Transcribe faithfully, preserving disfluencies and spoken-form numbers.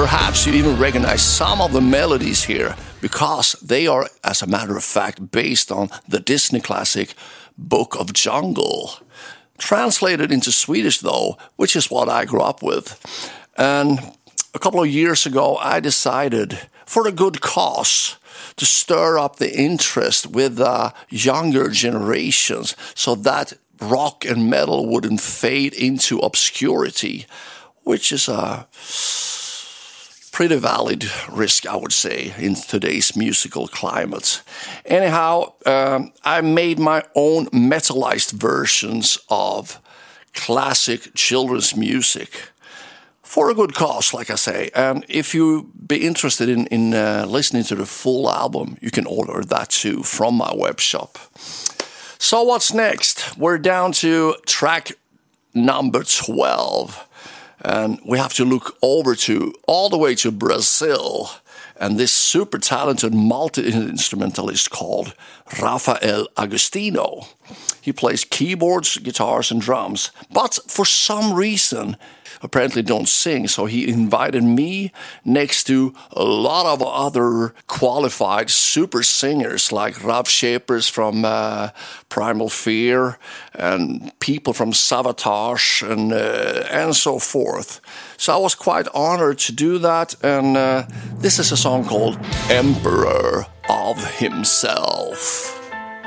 Perhaps you even recognize some of the melodies here because they are, as a matter of fact, based on the Disney classic Book of Jungle. Translated into Swedish, though, which is what I grew up with. And a couple of years ago, I decided, for a good cause, to stir up the interest with uh, younger generations so that rock and metal wouldn't fade into obscurity, which is a pretty valid risk, I would say, in today's musical climate. Anyhow, um, I made my own metalized versions of classic children's music for a good cause, like I say. And if you be interested in, in uh, listening to the full album, you can order that too from my web shop. So what's next? We're down to track number twelve. And we have to look over to all the way to Brazil and this super talented multi-instrumentalist called Rafael Agostinho. He plays keyboards, guitars and drums, but for some reason apparently don't sing, so he invited me next to a lot of other qualified super singers like Ralf Scheepers from uh, Primal Fear and people from Savatage and uh, and so forth. So I was quite honored to do that, and uh, this is a song called Emperor of Himself.